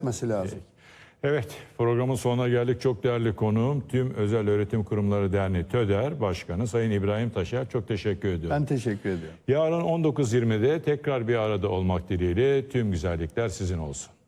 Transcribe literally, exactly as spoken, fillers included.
lazım. Evet, programın sonuna geldik. Çok değerli konuğum Tüm Özel Öğretim Kurumları Derneği TÖDER Başkanı Sayın İbrahim Taşer. Çok teşekkür ediyorum. Ben teşekkür ediyorum. Yarın on dokuz yirmide tekrar bir arada olmak dileğiyle tüm güzellikler sizin olsun.